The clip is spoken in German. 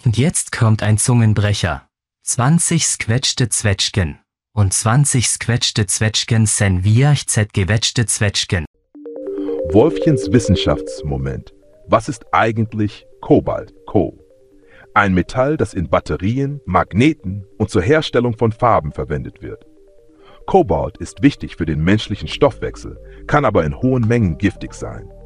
Und jetzt kommt ein Zungenbrecher. 20 squetschte Zwetschgen. Und 20 squetschte Zwetschgen sen wiachzet gewetschte Zwetschgen. Wolfchens Wissenschaftsmoment. Was ist eigentlich Kobalt, Co? Ein Metall, das in Batterien, Magneten und zur Herstellung von Farben verwendet wird. Kobalt ist wichtig für den menschlichen Stoffwechsel, kann aber in hohen Mengen giftig sein.